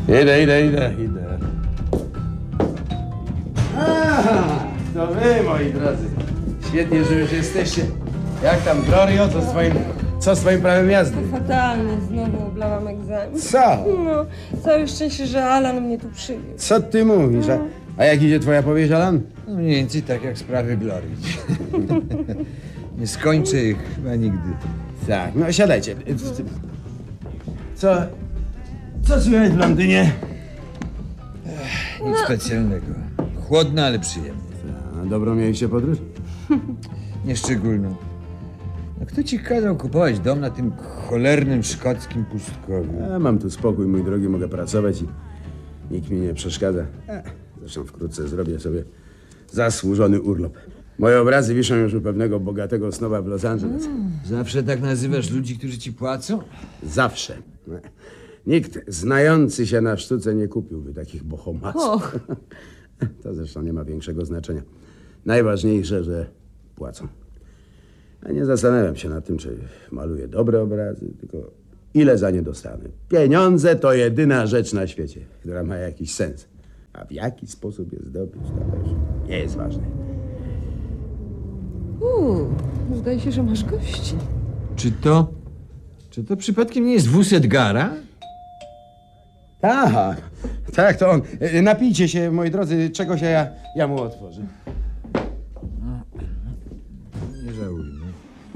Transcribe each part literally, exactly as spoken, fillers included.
Idę, idę, idę, idę. Aha, to wy, moi drodzy. Świetnie, że już jesteście. Jak tam, Glorio, co z twoim, co z twoim prawem jazdy? Fatalnie, znowu oblałam egzamin. Co? No, całe szczęście, że Alan mnie tu przywiózł. Co ty mówisz? A, a jak idzie twoja powieść, Alan? No mniej więcej tak jak sprawy Glorii. Nie skończę ich chyba nigdy. Tak, no siadajcie. Co, co słychać w Londynie? Nic specjalnego. Chłodno, ale przyjemnie. A dobrą mieliście podróż? Nieszczególną. No kto ci kazał kupować dom na tym cholernym szkockim pustkowiu? Ja mam tu spokój, mój drogi, mogę pracować i nikt mi nie przeszkadza. E, Zresztą wkrótce zrobię sobie zasłużony urlop. Moje obrazy wiszą już u pewnego bogatego snoba w Los Angeles. Zawsze tak nazywasz ludzi, którzy ci płacą? Zawsze. Nikt znający się na sztuce nie kupiłby takich bohomaczów. Och. To zresztą nie ma większego znaczenia. Najważniejsze, że płacą. A nie zastanawiam się nad tym, czy maluję dobre obrazy, tylko ile za nie dostanę. Pieniądze to jedyna rzecz na świecie, która ma jakiś sens. A w jaki sposób je zdobyć, to też nie jest ważne. Uuu, zdaje się, że masz gości. Czy to... Czy to przypadkiem nie jest wóz Edgara? Tak, tak, to on. E, Napijcie się, moi drodzy, czegoś, a ja, ja mu otworzę. Nie żałuj, no.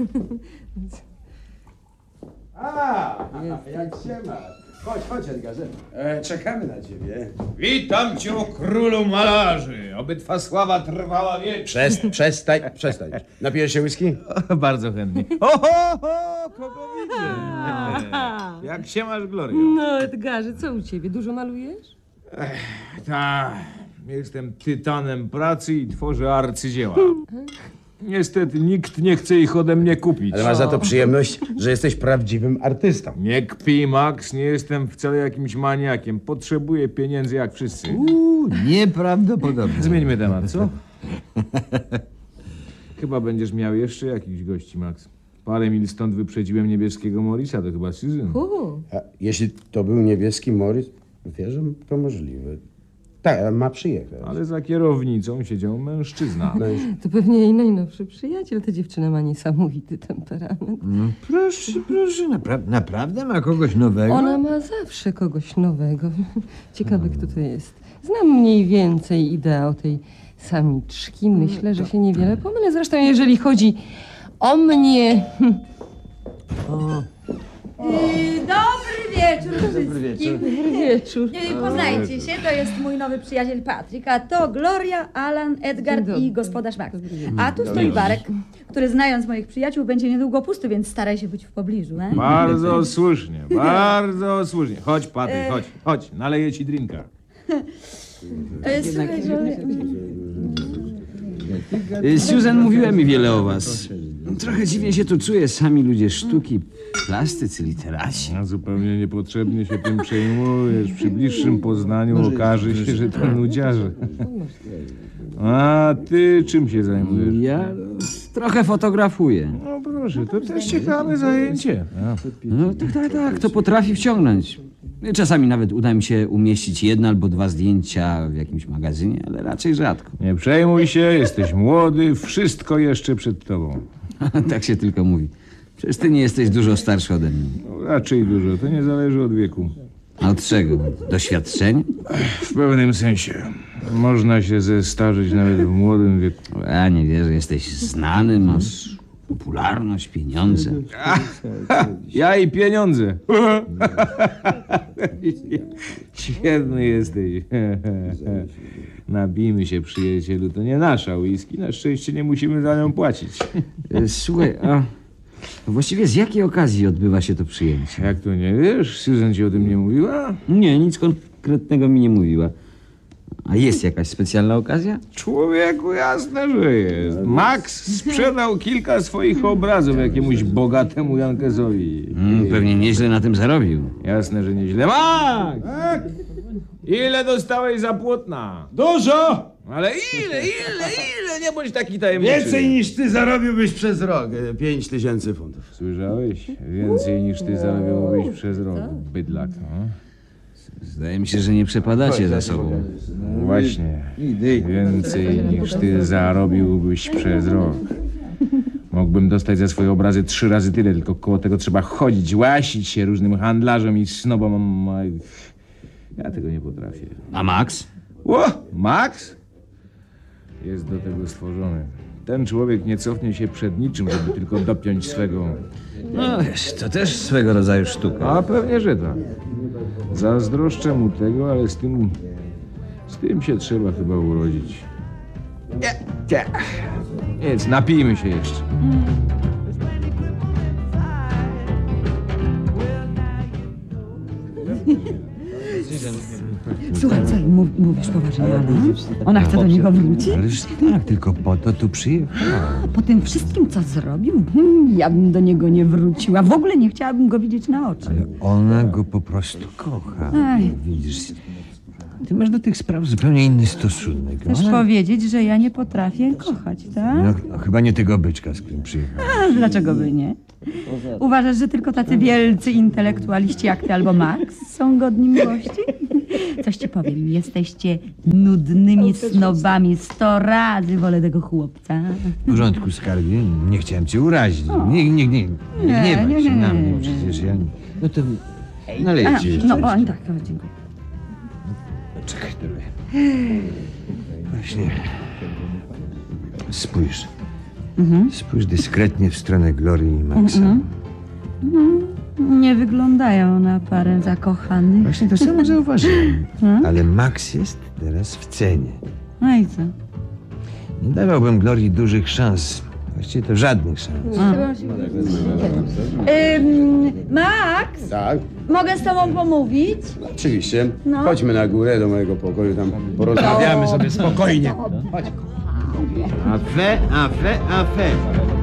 A, jak się masz? Chodź, chodź, Edgarze. E, czekamy na ciebie. Witam cię, o królu malarzy. Oby twa sława trwała wiecznie. Przest, przestań, przestań. Napijesz się whisky? Bardzo chętnie. O, ho, ho, kogo widzę? Jak się masz, Glorio? No, Edgarze, co u ciebie? Dużo malujesz? Tak, jestem tytanem pracy i tworzę arcydzieła. Niestety nikt nie chce ich ode mnie kupić. Ale masz za to przyjemność, że jesteś prawdziwym artystą. Nie kpij, Max, nie jestem wcale jakimś maniakiem. Potrzebuję pieniędzy jak wszyscy. Uuu, nieprawdopodobne. Zmieńmy temat, co? Chyba będziesz miał jeszcze jakichś gości, Max. Parę mil stąd wyprzedziłem niebieskiego Morisa, to chyba Susan. Uuu. A jeśli to był niebieski Morris, wierzę, to możliwe. Tak, ale ma przyjechać. Ale za kierownicą siedział mężczyzna. To pewnie jej najnowszy przyjaciel. Ta dziewczyna ma niesamowity temperament. No proszę, proszę, napra- naprawdę ma kogoś nowego? Ona ma zawsze kogoś nowego. Ciekawe, kto to jest. Znam mniej więcej ideał tej samiczki. Myślę, że się niewiele pomylę. Zresztą, jeżeli chodzi o mnie... O, Yy, dobry wieczór wszystkim. Dobry wieczór. Yy, Poznajcie się, to jest mój nowy przyjaciel Patryk, a to Gloria, Alan, Edgar Dzień dobry. i gospodarz Max. A tu stoi Barek, który znając moich przyjaciół będzie niedługo pusty, więc staraj się być w pobliżu. E? Bardzo słusznie, bardzo słusznie. Chodź, Patryk, chodź, chodź, naleję ci drinka. Yy, Słuchaj, że... Susan mówiła mi wiele o was. Trochę dziwnie się tu czuję. Sami ludzie sztuki, plastycy, literaci. No, zupełnie niepotrzebnie się tym przejmujesz. Przy bliższym poznaniu okaże się, że to nudziarze. A ty czym się zajmujesz? Ja trochę fotografuję. No proszę, to też ciekawe zajęcie. No tak, tak, tak, to potrafi wciągnąć. Czasami nawet uda mi się umieścić jedno albo dwa zdjęcia w jakimś magazynie, ale raczej rzadko. Nie przejmuj się, jesteś młody, wszystko jeszcze przed tobą. Tak się tylko mówi. Przecież ty nie jesteś dużo starszy ode mnie. No, raczej dużo, to nie zależy od wieku. A od czego? Doświadczenia? W pewnym sensie. Można się zestarzeć nawet w młodym wieku. Ja nie wierzę, jesteś znany, masz popularność, pieniądze. Ja i pieniądze. Świetny jesteś. Nabijmy się, przyjacielu. To nie nasza whisky. Na szczęście nie musimy za nią płacić. E, Słuchaj, a właściwie z jakiej okazji odbywa się to przyjęcie? Jak to nie wiesz? Susan ci o tym nie mówiła? Nie, nic konkretnego mi nie mówiła. A jest jakaś specjalna okazja? Człowieku, jasne, że jest. Max sprzedał kilka swoich obrazów jakiemuś bogatemu Jankesowi. Mm, pewnie nieźle na tym zarobił. Jasne, że nieźle. Max! Tak? Ile dostałeś za płótna? Dużo! Ale ile, ile, ile? Nie bądź taki tajemniczy. Więcej niż ty zarobiłbyś przez rok. E, Pięć tysięcy funtów. Słyszałeś? Więcej niż ty zarobiłbyś przez rok. Bydlak, no. Zdaje mi się, że nie przepadacie za sobą. Właśnie. Więcej niż ty zarobiłbyś przez rok. Mógłbym dostać za swoje obrazy trzy razy tyle, tylko koło tego trzeba chodzić, łasić się różnym handlarzom i snobom. a- Ja tego nie potrafię. A Max? O, Max? Jest do tego stworzony. Ten człowiek nie cofnie się przed niczym, żeby tylko dopiąć swego. No wiesz, to też swego rodzaju sztuka. A pewnie, że tak. Zazdroszczę mu tego, ale z tym... Z tym się trzeba chyba urodzić. Nie, nie. Nic, napijmy się jeszcze. Słuchaj, co mów, mówisz poważnie, Ala? Ona chce do niego wrócić? Ależ tak, tylko po to tu przyjechała. Po tym wszystkim, co zrobił? Hmm, ja bym do niego nie wróciła. W ogóle nie chciałabym go widzieć na oczy. Ale ona go po prostu kocha. Aj. Widzisz, ty masz do tych spraw zupełnie inny stosunek. Chcesz Ona- powiedzieć, że ja nie potrafię kochać, tak? No, no, chyba nie tego byczka, z którym przyjechała. A dlaczego by nie? Uważasz, że tylko tacy wielcy intelektualiści jak ty albo Max są godni miłości? Coś ci powiem, jesteście nudnymi snobami. Sto razy wolę tego chłopca. W porządku, skarbie, nie chciałem cię urazić. Nie, nie, nie, nie, Nie, nie, nie, się nie, na nie, mnie, nie. przecież ja... No to A, nalejcie jeszcze. no, o, tak, o, dziękuję. Czekaj, trochę. Właśnie. Spójrz. Spójrz dyskretnie w stronę Glorii i Maxa. Nie wyglądają na parę zakochanych. Właśnie to samo zauważyłem. Hmm? Ale Max jest teraz w cenie. No i co? Nie dawałbym Glorii dużych szans. Właściwie to żadnych szans. Ym, Max, Tak, mogę z tobą pomówić? oczywiście. No. Chodźmy na górę do mojego pokoju, tam porozmawiamy sobie spokojnie. A fait, un fait, un fait.